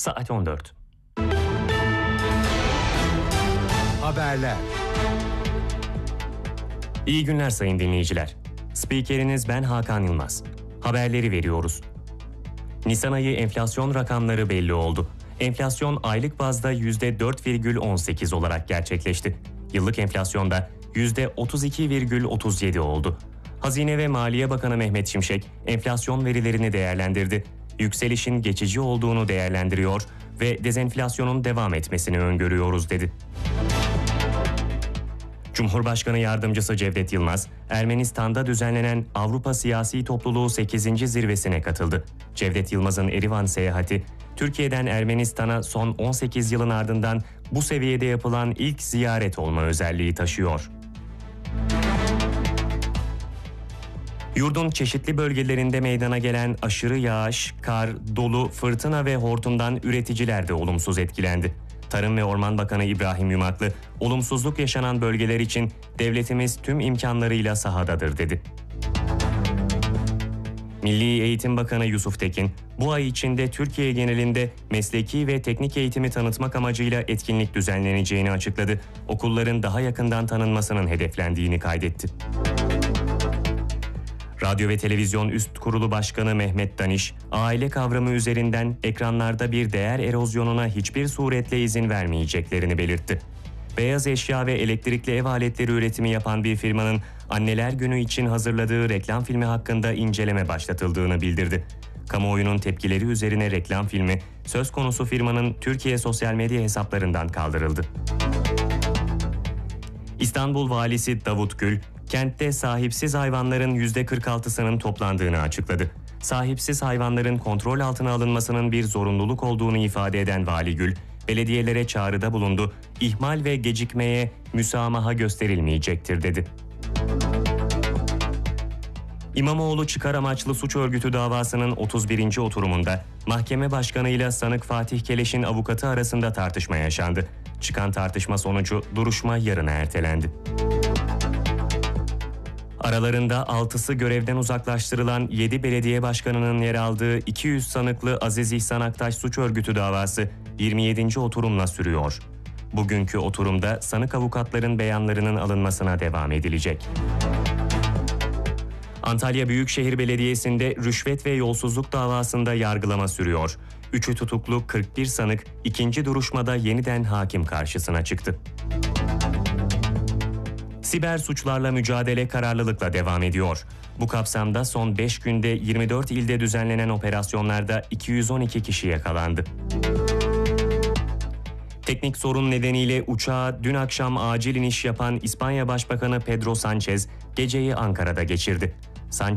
Saat 14. Haberler. İyi günler sayın dinleyiciler. Spikeriniz ben Hakan Yılmaz. Haberleri veriyoruz. Nisan ayı enflasyon rakamları belli oldu. Enflasyon aylık bazda %4,18 olarak gerçekleşti. Yıllık enflasyonda %32,37 oldu. Hazine ve Maliye Bakanı Mehmet Şimşek enflasyon verilerini değerlendirdi. Yükselişin geçici olduğunu değerlendiriyor ve dezenflasyonun devam etmesini öngörüyoruz dedi. Cumhurbaşkanı Yardımcısı Cevdet Yılmaz, Ermenistan'da düzenlenen Avrupa Siyasi Topluluğu 8. zirvesine katıldı. Cevdet Yılmaz'ın Erivan seyahati, Türkiye'den Ermenistan'a son 18 yılın ardından bu seviyede yapılan ilk ziyaret olma özelliği taşıyor. Yurdun çeşitli bölgelerinde meydana gelen aşırı yağış, kar, dolu, fırtına ve hortumdan üreticiler de olumsuz etkilendi. Tarım ve Orman Bakanı İbrahim Yumaklı, olumsuzluk yaşanan bölgeler için devletimiz tüm imkanlarıyla sahadadır dedi. Milli Eğitim Bakanı Yusuf Tekin, bu ay içinde Türkiye genelinde mesleki ve teknik eğitimi tanıtmak amacıyla etkinlik düzenleneceğini açıkladı. Okulların daha yakından tanınmasının hedeflendiğini kaydetti. Radyo ve Televizyon Üst Kurulu Başkanı Mehmet Daniş, aile kavramı üzerinden ekranlarda bir değer erozyonuna hiçbir suretle izin vermeyeceklerini belirtti. Beyaz eşya ve elektrikli ev aletleri üretimi yapan bir firmanın Anneler Günü için hazırladığı reklam filmi hakkında inceleme başlatıldığını bildirdi. Kamuoyunun tepkileri üzerine reklam filmi, söz konusu firmanın Türkiye sosyal medya hesaplarından kaldırıldı. İstanbul Valisi Davut Gül, kentte sahipsiz hayvanların %46'sının toplandığını açıkladı. Sahipsiz hayvanların kontrol altına alınmasının bir zorunluluk olduğunu ifade eden Vali Gül, belediyelere çağrıda bulundu, ihmal ve gecikmeye müsamaha gösterilmeyecektir dedi. İmamoğlu çıkar amaçlı suç örgütü davasının 31. oturumunda mahkeme başkanıyla sanık Fatih Keleş'in avukatı arasında tartışma yaşandı. Çıkan tartışma sonucu duruşma yarına ertelendi. Aralarında 6'sı görevden uzaklaştırılan 7 belediye başkanının yer aldığı 200 sanıklı Aziz İhsan Aktaş suç örgütü davası 27. oturumla sürüyor. Bugünkü oturumda sanık avukatların beyanlarının alınmasına devam edilecek. Antalya Büyükşehir Belediyesi'nde rüşvet ve yolsuzluk davasında yargılama sürüyor. 3'ü tutuklu 41 sanık ikinci duruşmada yeniden hakim karşısına çıktı. Siber suçlarla mücadele kararlılıkla devam ediyor. Bu kapsamda son 5 günde 24 ilde düzenlenen operasyonlarda 212 kişi yakalandı. Teknik sorun nedeniyle uçağa dün akşam acil iniş yapan İspanya Başbakanı Pedro Sánchez geceyi Ankara'da geçirdi.